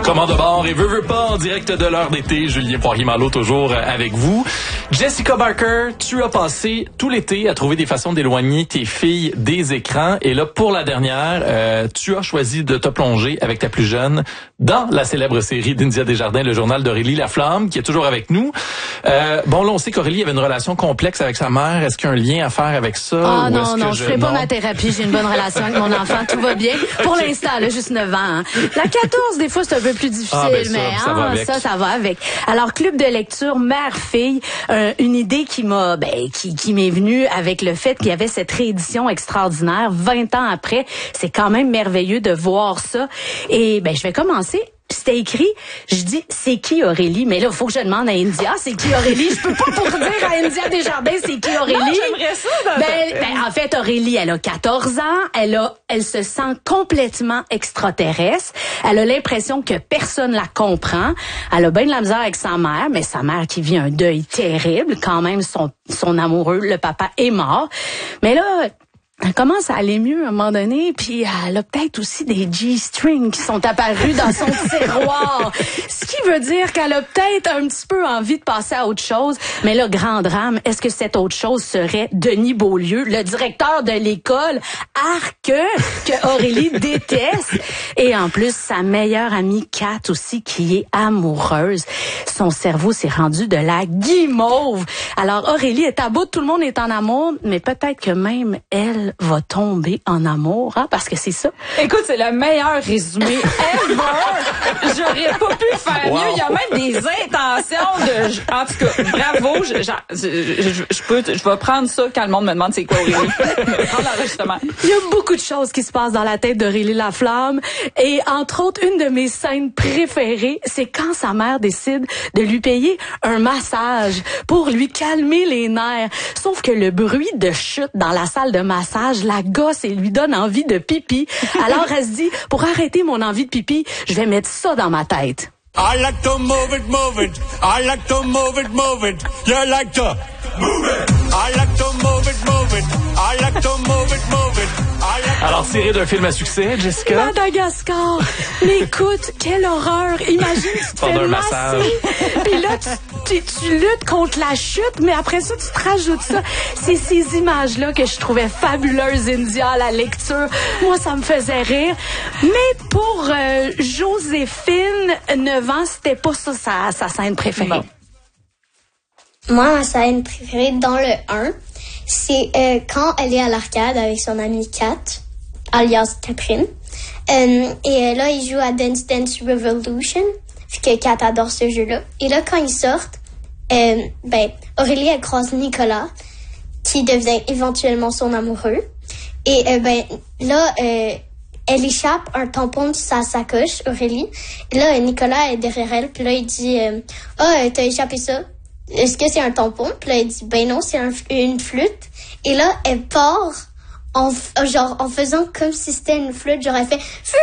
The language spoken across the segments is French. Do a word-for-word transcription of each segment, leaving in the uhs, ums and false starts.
Commande de bord et veut, veut pas en direct de l'heure d'été. Julien Poirier-Malo toujours avec vous. Jessica Barker, tu as passé tout l'été à trouver des façons d'éloigner tes filles des écrans. Et là, pour la dernière, euh, tu as choisi de te plonger avec ta plus jeune dans la célèbre série d'India Desjardins, le journal d'Aurélie Laflamme, qui est toujours avec nous. Euh, bon, là, on sait qu'Aurélie avait une relation complexe avec sa mère. Est-ce qu'il y a un lien à faire avec ça? Ah ou non, est-ce non, que je je ferai pas non? ma thérapie. J'ai une bonne relation avec mon enfant. Tout va bien. Pour Okay. l'instant, elle a juste neuf ans. Hein. La quatorze, des fois, c'est un peu plus difficile, Ah, ben ça, mais ça hein, va avec. ça, ça va avec. Alors, club de lecture mère-fille, euh, une idée qui m'a, ben, qui, qui m'est venue avec le fait qu'il y avait cette réédition extraordinaire vingt ans après. C'est quand même merveilleux de voir ça. Et ben, je vais commencer. C'était écrit, je dis, c'est qui Aurélie? Mais là, il faut que je demande à India, c'est qui Aurélie? Je peux pas pour dire à India Desjardins, c'est qui Aurélie? Non, j'aimerais ça. Dans ben, ben, en fait, Aurélie, elle a quatorze ans. Elle a, elle se sent complètement extraterrestre. Elle a l'impression que personne la comprend. Elle a bien de la misère avec sa mère, mais sa mère qui vit un deuil terrible. Quand même, son, son amoureux, le papa, est mort. Mais là, elle commence à aller mieux à un moment donné, puis elle a peut-être aussi des G-strings qui sont apparus dans son tiroir. Ce qui veut dire qu'elle a peut-être un petit peu envie de passer à autre chose. Mais là, grand drame, est-ce que cette autre chose serait Denis Beaulieu, le directeur de l'école, arc que Aurélie déteste? Et en plus, sa meilleure amie Kat aussi, qui est amoureuse. Son cerveau s'est rendu de la guimauve. Alors Aurélie est à bout, tout le monde est en amour, mais peut-être que même elle va tomber en amour, hein, parce que c'est ça. Écoute, c'est le meilleur résumé ever. J'aurais pas pu faire Wow. mieux. Il y a même des intentions de... En tout cas, bravo. Je, je, je, je peux, je vais prendre ça quand le monde me demande c'est quoi Aurélie. Je vais prendre l'enregistrement. Il y a beaucoup de choses qui se passent dans la tête d'Aurélie Laflamme. Et entre autres, une de mes scènes préférées, c'est quand sa mère décide de lui payer un massage pour lui calmer les nerfs. Sauf que le bruit de chute dans la salle de massage la gosse et lui donne envie de pipi. Alors elle se dit, pour arrêter mon envie de pipi, je vais mettre ça dans ma tête. I like to move it, move it. I like to move it, move it. You like to move it. I like to move it, move it. I like to move it, move it. I like Alors, tiré d'un film à succès, Jessica? Madagascar! Mais écoute, quelle horreur! Imagine, tu te Pendant fais un masser, massage. puis là, tu, tu, tu luttes contre la chute, mais après ça, tu te rajoutes ça. C'est ces images-là que je trouvais fabuleuses, India, à la lecture. Moi, ça me faisait rire. Mais pour euh, Joséphine, neuf ans, c'était pas ça sa, sa scène préférée. Bon. Moi, ma scène préférée dans le un, c'est euh, quand elle est à l'arcade avec son amie Kat, alias Catherine. Euh, et euh, là, ils jouent à Dance Dance Revolution, vu que Kat adore ce jeu-là. Et là, quand ils sortent, euh, ben, Aurélie, elle croise Nicolas, qui devient éventuellement son amoureux. Et euh, ben, là, euh, elle échappe un tampon de sa sacoche, Aurélie. Et là, euh, Nicolas est derrière elle, puis là, il dit euh, « Ah, oh, t'as échappé ça? Est-ce que c'est un tampon? » Puis là, elle dit « Ben non, c'est un, une flûte. » Et là, elle part en, genre, en faisant comme si c'était une flûte. Genre, elle fait « Fufu! »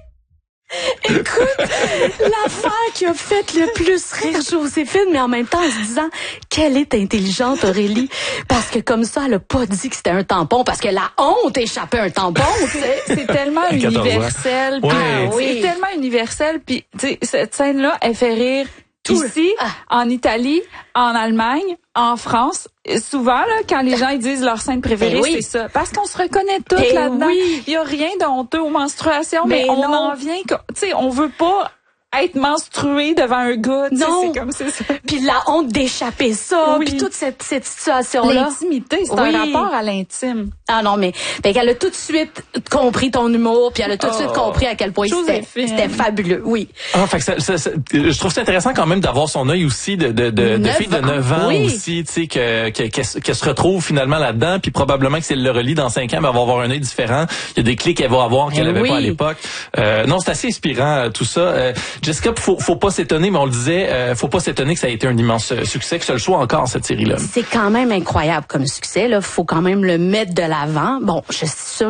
Écoute, l'affaire qui a fait le plus rire Joséphine, mais en même temps en se disant qu'elle est intelligente, Aurélie, parce que comme ça, elle a pas dit que c'était un tampon, parce que la honte échappait un tampon. C'est, c'est tellement À quatorze ans. universel. Puis, Ouais. ah oui. C'est tellement universel. Puis, tu sais, cette scène-là, elle fait rire Tout ici, ah. en Italie, en Allemagne, en France. Souvent, là, quand les gens ils disent leur scène préférée, Ben oui. c'est ça. Parce qu'on se reconnaît toutes Ben là-dedans. oui. Il y a rien de honteux aux menstruations, mais, Mais on non. en vient, que- tu sais, on veut pas être menstrué devant un gars. tu sais, Non. C'est comme c'est ça. Puis la honte d'échapper ça, Oui. puis toute cette, cette situation-là. L'intimité, c'est Oui. un rapport à l'intime. Ah non, mais ben, elle a tout de suite compris ton humour, puis elle a tout de suite Oh. compris à quel point c'était, Joséphine. c'était fabuleux, oui. Ah, fait que ça, ça, ça- je trouve ça intéressant quand même d'avoir son œil aussi de, de, de, de Neuf fille de ans. neuf ans Oui. aussi, tu sais, que, que, qu'elle, qu'elle se retrouve finalement là-dedans, puis probablement que si elle le relit dans cinq ans, elle va avoir un œil différent. Il y a des clés qu'elle va avoir qu'elle Eh avait oui. pas à l'époque. Euh, non, c'est assez inspirant, euh, tout ça. Euh, Jessica, faut, faut pas s'étonner, mais on le disait, euh, faut pas s'étonner que ça a été un immense euh, succès, que ça le soit encore, cette série-là. C'est quand même incroyable comme succès, là. Faut quand même le mettre de l'avant. Bon, je suis sûre